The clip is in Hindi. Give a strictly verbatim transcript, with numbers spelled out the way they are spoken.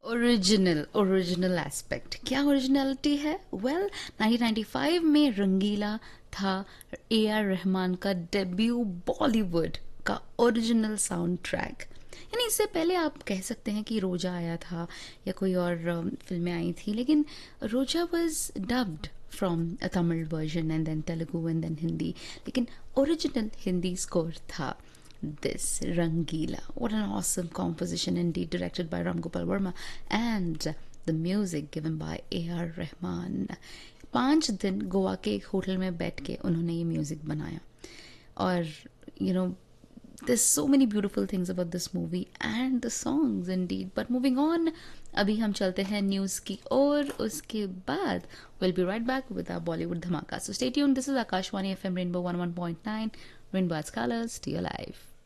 ओरिजिनल ओरिजिनल एस्पेक्ट क्या ओरिजिनलिटी है? Well well, nineteen ninety five में रंगीला था ए आर रहमान का डेब्यू बॉलीवुड का ओरिजिनल साउंड ट्रैक। यानी इससे पहले आप कह सकते हैं कि रोजा आया था या कोई और um, फिल्में आई थी, लेकिन रोजा was dubbed from a Tamil version and then Telugu and then Hindi, लेकिन ओरिजिनल हिंदी स्कोर था this Rangila. What an awesome composition indeed, directed by Ram Gopal Verma, and the music given by A R Rahman. पाँच दिन गोवा के एक होटल में बैठ के उन्होंने ये म्यूजिक बनाया और you know there's so many beautiful things about this movie and the songs indeed. But moving on, अभी हम चलते हैं न्यूज़ की और उसके बाद we'll be right back with our Bollywood धमाका. So stay tuned. This is Akashwani F M Rainbow one oh one point nine. Rainbow's colors to your life.